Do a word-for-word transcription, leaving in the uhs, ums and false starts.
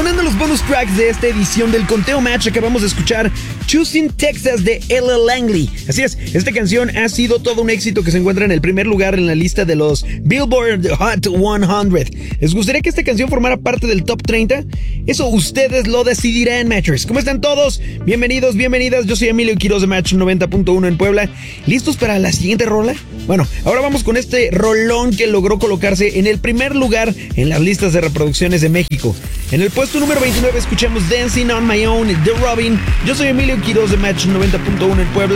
Sonando los bonus tracks de esta edición del Conteo Match, acabamos de escuchar Choosing Texas de Ella Langley. Así es, esta canción ha sido todo un éxito que se encuentra en el primer lugar en la lista de los Billboard Hot cien. ¿Les gustaría que esta canción formara parte del Top treinta? Eso ustedes lo decidirán, Matchers. ¿Cómo están todos? Bienvenidos, bienvenidas. Yo soy Emilio Quiroz de Match noventa punto uno en Puebla. ¿Listos para la siguiente rola? Bueno, ahora vamos con este rolón que logró colocarse en el primer lugar en las listas de reproducciones de México. En el puesto número veintinueve escuchamos Dancing on My Own de Robin. Yo soy Emilio Quiroz de Match noventa punto uno en Puebla.